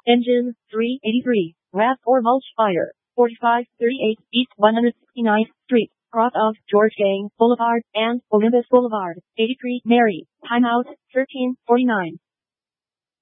Engine 383. RAV or mulch fire. 4538 East 169th Street, cross of George Gang Boulevard and Olympus Boulevard. 83 Mary. Timeout 1349.